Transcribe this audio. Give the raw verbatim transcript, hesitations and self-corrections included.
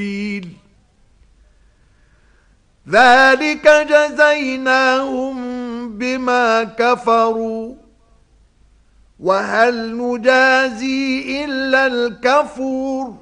ذلك جزيناهم بما كفروا وهل نجازي إلا الكفور